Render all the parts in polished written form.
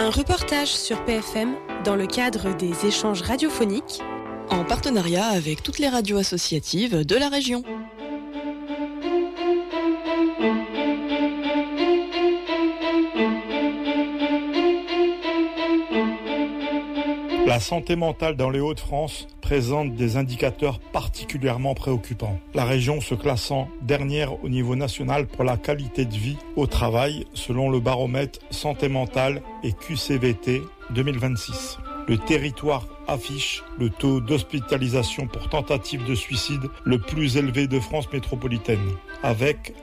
Un reportage sur PFM dans le cadre des échanges radiophoniques en partenariat avec toutes les radios associatives de la région. La santé mentale dans les Hauts-de-France présente des indicateurs particulièrement préoccupants. La région se classant dernière au niveau national pour la qualité de vie au travail selon le baromètre santé mentale et QCVT 2026. Le territoire affiche le taux d'hospitalisation pour tentative de suicide le plus élevé de France métropolitaine, avec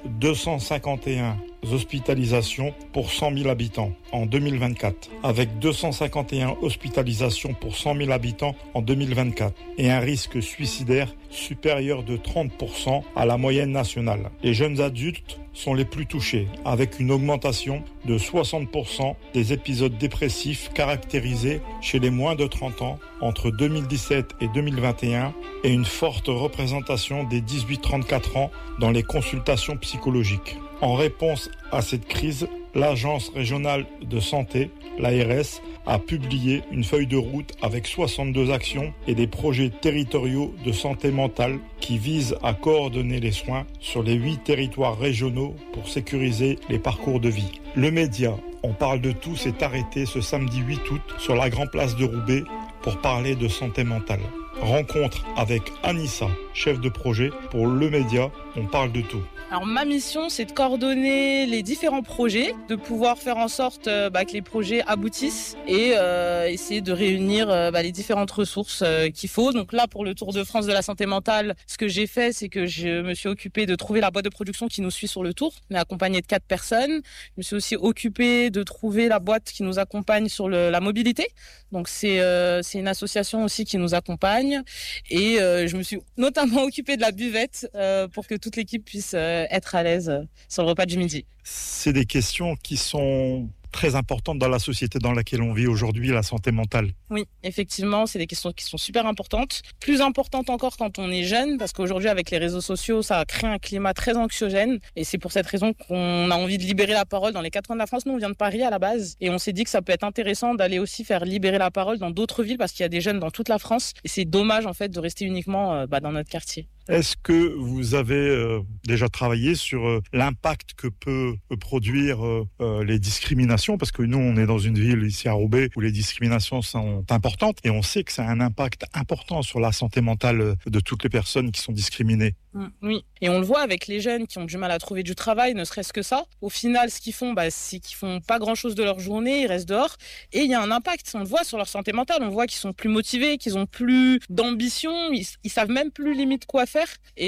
251 hospitalisations pour 100 000 habitants en 2024, avec 251 hospitalisations pour 100 000 habitants en 2024 et un risque suicidaire supérieur de 30% à la moyenne nationale. Les jeunes adultes sont les plus touchés, avec une augmentation de 60% des épisodes dépressifs caractérisés chez les moins de 30 ans entre 2017 et 2021 et une forte représentation des 18-34 ans dans les consultations psychologiques. En réponse à cette crise, l'Agence régionale de santé, l'ARS, a publié une feuille de route avec 62 actions et des projets territoriaux de santé mentale qui visent à coordonner les soins sur les 8 territoires régionaux pour sécuriser les parcours de vie. Le média On parle de tout s'est arrêté ce samedi 8 août sur la Grande Place de Roubaix pour parler de santé mentale. Rencontre avec Anissa, chef de projet pour le média On parle de tout. Alors ma mission, c'est de coordonner les différents projets, de pouvoir faire en sorte que les projets aboutissent et essayer de réunir les différentes ressources qu'il faut. Donc là, pour le Tour de France de la santé mentale, ce que j'ai fait, c'est que je me suis occupée de trouver la boîte de production qui nous suit sur le Tour. On est accompagné de 4 personnes. Je me suis aussi occupée de trouver la boîte qui nous accompagne sur la mobilité. Donc c'est une association aussi qui nous accompagne. Et je me suis notamment occupée de la buvette pour que toute l'équipe puisse être à l'aise sur le repas du midi. C'est des questions qui sont très importantes dans la société dans laquelle on vit aujourd'hui, la santé mentale. Oui, effectivement, c'est des questions qui sont super importantes. Plus importantes encore quand on est jeune, parce qu'aujourd'hui, avec les réseaux sociaux, ça a créé un climat très anxiogène. Et c'est pour cette raison qu'on a envie de libérer la parole dans les 4 coins de la France. Nous, on vient de Paris à la base. Et on s'est dit que ça peut être intéressant d'aller aussi faire libérer la parole dans d'autres villes, parce qu'il y a des jeunes dans toute la France. Et c'est dommage, en fait, de rester uniquement dans notre quartier. Est-ce que vous avez déjà travaillé sur l'impact que peut produire les discriminations ? Parce que nous, on est dans une ville ici à Roubaix où les discriminations sont importantes et on sait que ça a un impact important sur la santé mentale de toutes les personnes qui sont discriminées. Oui, et on le voit avec les jeunes qui ont du mal à trouver du travail, ne serait-ce que ça. Au final, ce qu'ils font, c'est qu'ils font pas grand-chose de leur journée, ils restent dehors. Et il y a un impact, on le voit sur leur santé mentale. On voit qu'ils sont plus motivés, qu'ils ont plus d'ambition, ils savent même plus limite quoi faire.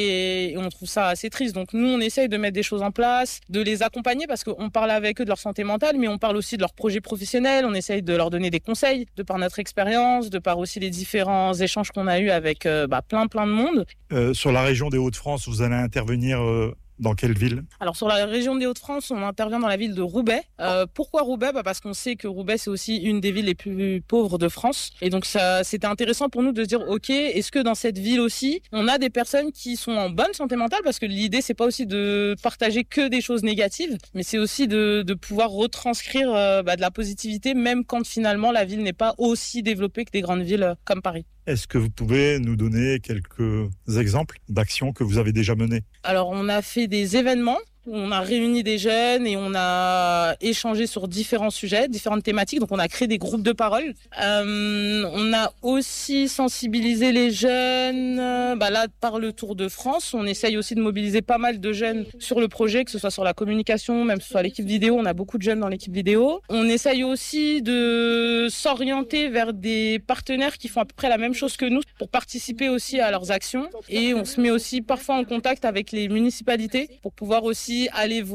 Et on trouve ça assez triste. Donc nous, on essaye de mettre des choses en place, de les accompagner parce qu'on parle avec eux de leur santé mentale, mais on parle aussi de leurs projets professionnels. On essaye de leur donner des conseils de par notre expérience, de par aussi les différents échanges qu'on a eus avec plein de monde. Sur la région des Hauts-de-France, vous allez intervenir dans quelle ville ? Alors sur la région des Hauts-de-France, on intervient dans la ville de Roubaix. Pourquoi Roubaix ? Parce qu'on sait que Roubaix, c'est aussi une des villes les plus pauvres de France. Et donc ça, c'était intéressant pour nous de se dire, ok, est-ce que dans cette ville aussi, on a des personnes qui sont en bonne santé mentale ? Parce que l'idée, c'est pas aussi de partager que des choses négatives, mais c'est aussi de pouvoir retranscrire de la positivité, même quand finalement la ville n'est pas aussi développée que des grandes villes comme Paris. Est-ce que vous pouvez nous donner quelques exemples d'actions que vous avez déjà menées ? Alors, on a fait des événements. On a réuni des jeunes et on a échangé sur différents sujets, différentes thématiques. Donc, on a créé des groupes de parole. On a aussi sensibilisé les jeunes. Là, par le Tour de France, on essaye aussi de mobiliser pas mal de jeunes sur le projet, que ce soit sur la communication, même que ce soit l'équipe vidéo. On a beaucoup de jeunes dans l'équipe vidéo. On essaye aussi de s'orienter vers des partenaires qui font à peu près la même chose que nous pour participer aussi à leurs actions. Et on se met aussi parfois en contact avec les municipalités pour pouvoir aussi aller